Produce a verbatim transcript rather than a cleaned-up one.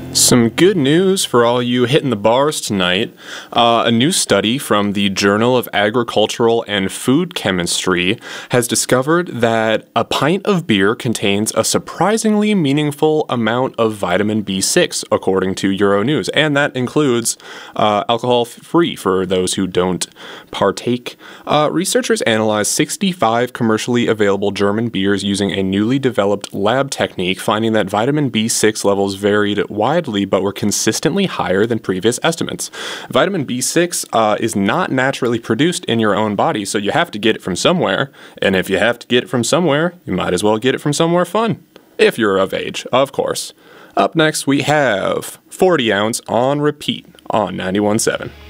Some good news for all you hitting the bars tonight. Uh, a new study from the Journal of Agricultural and Food Chemistry has discovered that a pint of beer contains a surprisingly meaningful amount of vitamin B six, according to Euronews, and that includes uh, alcohol-free for those who don't partake. Uh, researchers analyzed sixty-five commercially available German beers using a newly developed lab technique, finding that vitamin B six levels varied widely but were consistently higher than previous estimates. Vitamin B six uh, is not naturally produced in your own body, so you have to get it from somewhere. And if you have to get it from somewhere, you might as well get it from somewhere fun. If you're of age, of course. Up next, we have forty ounce on repeat on ninety-one point seven.